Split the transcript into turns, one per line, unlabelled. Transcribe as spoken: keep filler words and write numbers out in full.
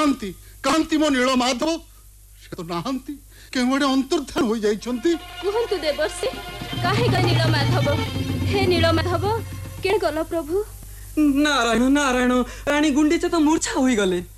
कांति कांति मो नील माधव से तो नहांती केवड़े अंतर्धान हो जाइछंती।
कुहंतु देवर्षि काहे गा नील माधव हे नील माधव के गल प्रभु।
नारायण नारायण रानी गुंडीचा तो मूर्छा होई गले।